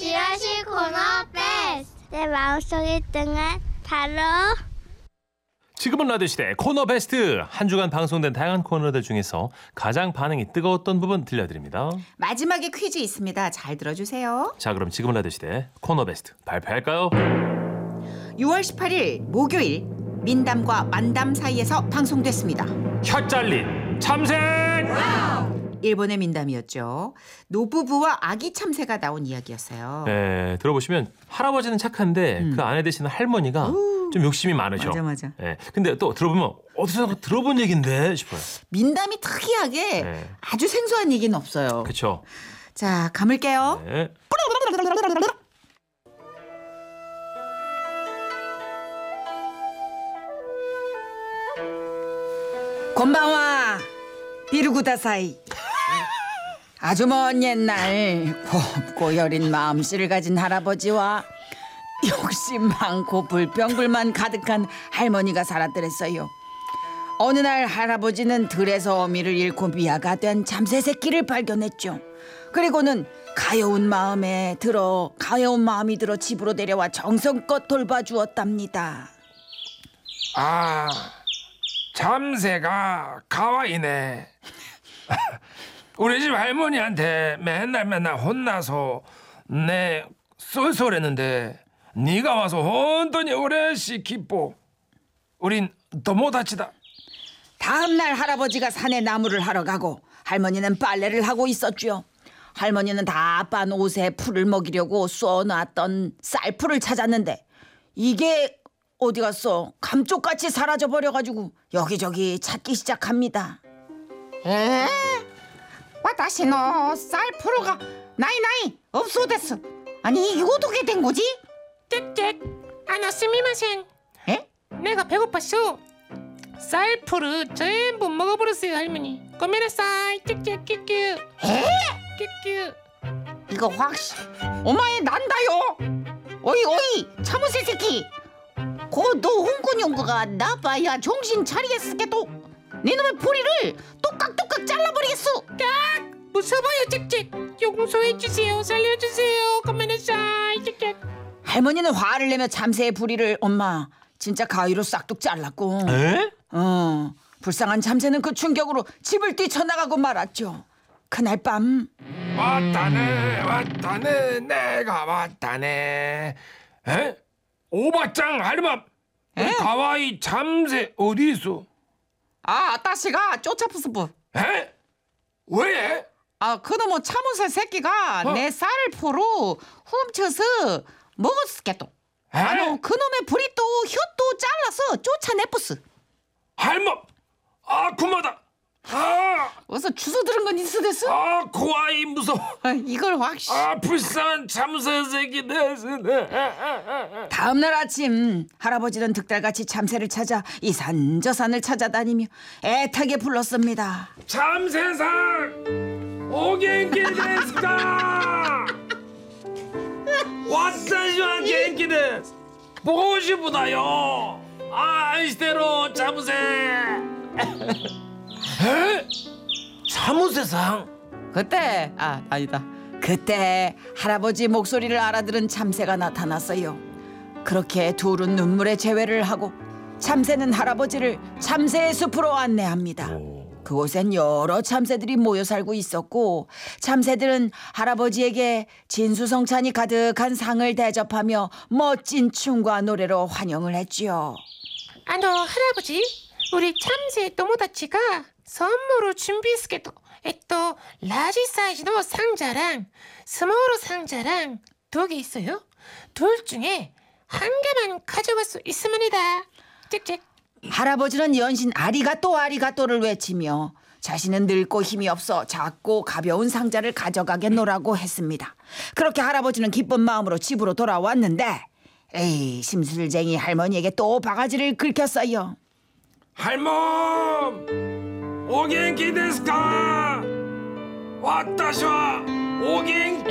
지라시 코너 베스트. 내 마음속에 있던 건 바로 지금은 라디오시대 코너 베스트. 한 주간 방송된 다양한 코너들 중에서 가장 반응이 뜨거웠던 부분 들려드립니다. 마지막에 퀴즈 있습니다. 잘 들어주세요. 자, 그럼 지금은 라디오시대 코너 베스트 발표할까요? 6월 18일 목요일 민담과 만담 사이에서 방송됐습니다. 혀 잘린 참새. 일본의 민담이었죠. 노부부와 아기 참새가 나온 이야기였어요. 네, 들어보시면 할아버지는 착한데 그 아내 되시는 할머니가 좀 욕심이 많으셔. 맞아. 네, 근데 또 들어보면 어디서 들어본 얘긴데 싶어요. 민담이 특이하게 네. 아주 생소한 얘기는 없어요. 그렇죠. 자, 감을게요. 네. 곤방와 비루구다사이. 아주 먼 옛날 곱고 여린 마음씨를 가진 할아버지와 욕심 많고 불평불만 가득한 할머니가 살았더랬어요. 어느 날 할아버지는 들에서 어미를 잃고 미아가 된 참새 새끼를 발견했죠. 그리고는 가여운 마음이 들어 집으로 데려와 정성껏 돌봐주었답니다. 아, 참새가 가와이네. 우리 집 할머니한테 맨날 혼나서 내 쏠쏠했는데 네가 와서 혼돈이 오래시 기뻐. 우린 너무 다치다. 다음 날 할아버지가 산에 나무를 하러 가고 할머니는 빨래를 하고 있었죠. 할머니는 다 빤 옷에 풀을 먹이려고 쏘아놨던 쌀풀을 찾았는데 이게 어디 갔어? 감쪽같이 사라져버려가지고 여기저기 찾기 시작합니다. 에? 와다시노 쌀풀가 나이 없소됐어. 아니 이거 어떻게 된 거지? 짹짹. 스미마셍. 에? 내가 배고팠어. 쌀풀을 전부 먹어버렸어요 할머니. 고메나사이. 짹짹 끼끼. 에? 끼끼. 이거 확실 오마에 난다요. 어이 참으세 새끼. 너 홍군이 온 거가 나봐야 정신 차리겠으게도 네놈의 부리를 똑깍똑깍 잘라버리겠어. 무서워요. 짹짹. 용서해주세요. 살려주세요. 고메나사이. 짹짹. 할머니는 화를 내며 참새의 부리를 엄마 진짜 가위로 싹둑 잘랐고 에? 불쌍한 참새는 그 충격으로 집을 뛰쳐나가고 말았죠. 그날 밤 왔다네 내가 왔다네. 에? 오바짱 할멈. 우리 가와이 참새 어디 있어? 아따씨가 쫓아부스부. 에? 왜? 그놈의 참새 새끼가 내 쌀포로 훔쳐서 먹었겠도. 에? 그놈의 불이 또 혀도 잘라서 쫓아내뿌스. 할멈. 구마다. 어서 주워 들은 건 있으댔어? 고아이 무서워. 이걸 확실. 불쌍한 참새 새끼 됐으네. 다음날 아침 할아버지는 득달같이 참새를 찾아 이 산 저 산을 찾아다니며 애타게 불렀습니다. 참새상 오겐키 데스까? 왔다시와 겐키 데스. 보고 싶다요. 아이스테로 참새. 에? 참새상? 그때 아니다. 그때 할아버지 목소리를 알아들은 참새가 나타났어요. 그렇게 둘은 눈물의 재회를 하고 참새는 할아버지를 참새의 숲으로 안내합니다. 그곳엔 여러 참새들이 모여 살고 있었고 참새들은 할아버지에게 진수성찬이 가득한 상을 대접하며 멋진 춤과 노래로 환영을 했지요. 할아버지, 우리 참새 또모다치가 선물을 준비했겠도. 라지 사이즈의 상자랑 스몰 상자랑 2개 있어요. 둘 중에 한 개만 가져갈 수 있습니다. 짹짹. 할아버지는 연신 아리가또를 외치며 자신은 늙고 힘이 없어 작고 가벼운 상자를 가져가겠노라고 했습니다. 그렇게 할아버지는 기쁜 마음으로 집으로 돌아왔는데 심술쟁이 할머니에게 또 바가지를 긁혔어요. 할멈 오겐키 데스까? 왔다시와 오겐키.